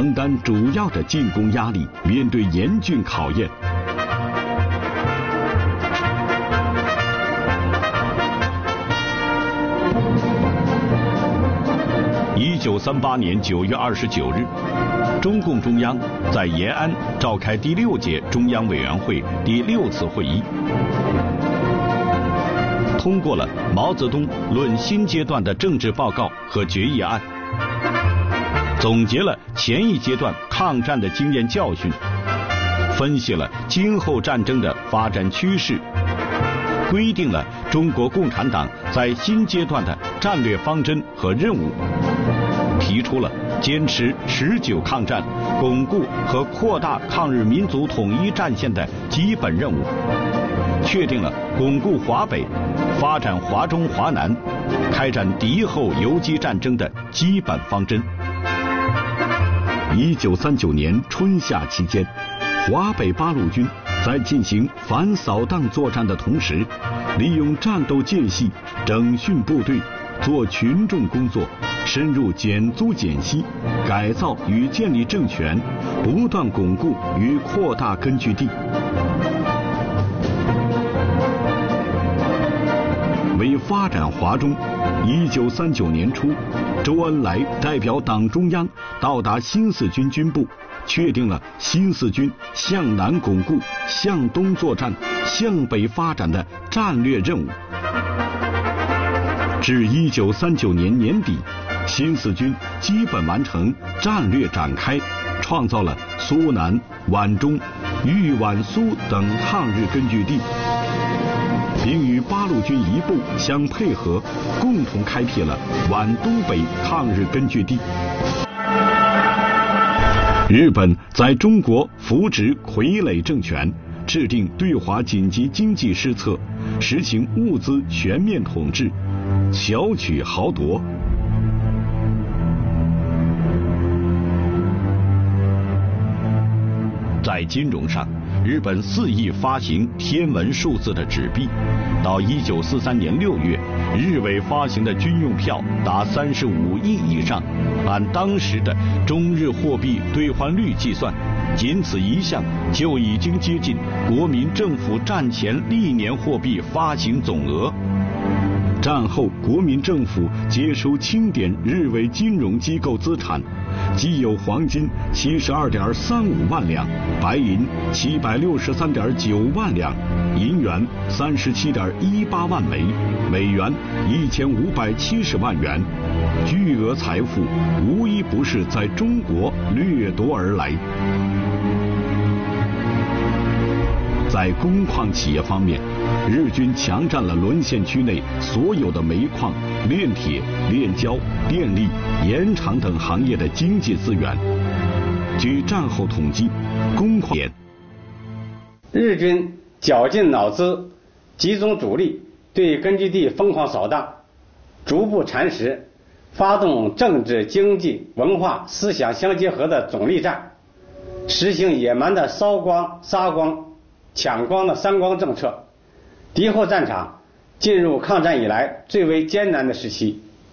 承担主要的进攻压力，面对严峻考验。1938年9月29日，中共中央在延安召开第6届中央委员会第6次会议，通过了毛泽东论新阶段的政治报告和决议案，总结了前一阶段抗战的经验教训，分析了今后战争的发展趋势，规定了中国共产党在新阶段的战略方针和任务，提出了坚持持久抗战、巩固和扩大抗日民族统一战线的基本任务，确定了巩固华北、发展华中华南、开展敌后游击战争的基本方针。1939年春夏期间，华北八路军在进行反扫荡作战的同时，利用战斗间隙整训部队，做群众工作，深入减租减息，改造与建立政权，不断巩固与扩大根据地。为发展华中，1939年初，周恩来代表党中央到达新四军军部，确定了新四军向南巩固、向东作战、向北发展的战略任务。至1939年年底，新四军基本完成战略展开，创造了苏南、皖中、豫皖苏等抗日根据地，并与八路军一部相配合，共同开辟了皖东北抗日根据地。日本在中国扶植傀儡政权，制定对华紧急经济施策，实行物资全面统治，巧取豪夺。在金融上，日本肆意发行天文数字的纸币，到1943年6月，日伪发行的军用票达35亿以上，按当时的中日货币兑换率计算，仅此一项就已经接近国民政府战前历年货币发行总额。战后国民政府接收清点日伪金融机构资产，既有黄金72.35万两，白银763.9万两，银元37.18万枚，美元1570万元，巨额财富无一不是在中国掠夺而来。在工矿企业方面，日军强占了沦陷区内所有的煤矿、炼铁、炼焦、电力、盐场等行业的经济资源。据战后统计，工矿日军绞尽脑汁，集中主力对根据地疯狂扫荡，逐步蚕食，发动政治、经济、文化、思想相结合的总力战，实行野蛮的烧光、杀光、抢光的三光政策。敌后战场进入抗战以来最为艰难的时期。